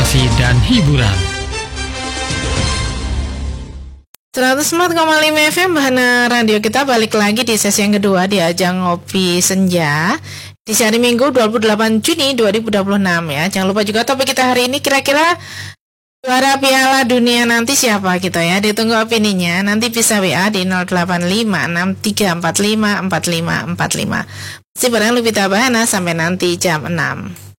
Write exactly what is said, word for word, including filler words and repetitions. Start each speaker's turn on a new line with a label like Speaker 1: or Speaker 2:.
Speaker 1: informasi dan hiburan.
Speaker 2: seratus empat koma lima F M Bahana Radio kita balik lagi di sesi yang kedua di ajang Ngopi Senja di hari Minggu dua puluh delapan Juni dua ribu dua puluh enam ya. Jangan lupa juga topik kita hari ini kira-kira juara Piala Dunia nanti siapa gitu ya. Ditunggu opininya. Nanti bisa W A di nol delapan lima enam tiga empat lima empat lima empat lima. Si barang Lupita Bahana sampai nanti jam enam.